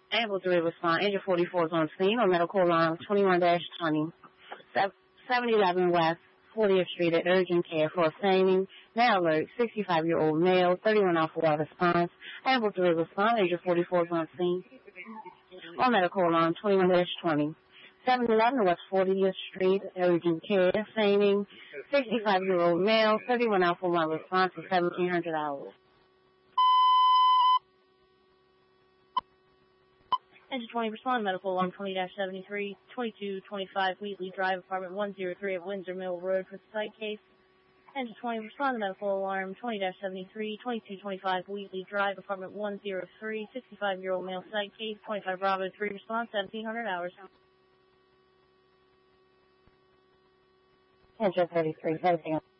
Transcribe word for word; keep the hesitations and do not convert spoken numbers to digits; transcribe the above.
Able to respond. Engine forty-four is on scene on medical alarm twenty-one dash twenty, seven eleven West fortieth Street at urgent care for a fainting. Now alert, sixty-five-year-old male, thirty-one alpha Y response. Able to respond. Engine forty-four is on scene on medical alarm twenty-one dash twenty, seven eleven West fortieth Street, urgent care, fainting. sixty-five-year-old male, thirty-one alpha Y response to seventeen hundred hours. Engine twenty, respond, medical alarm twenty dash seventy-three, twenty-two twenty-five Wheatley Drive, apartment one oh three at Windsor Mill Road for the site case. Engine twenty, respond to medical alarm twenty dash seventy-three, twenty-two twenty-five Wheatley Drive, apartment one oh three, sixty-five-year-old male site case, twenty-five Bravo three, response, seventeen hundred hours. Engine thirty-three, everything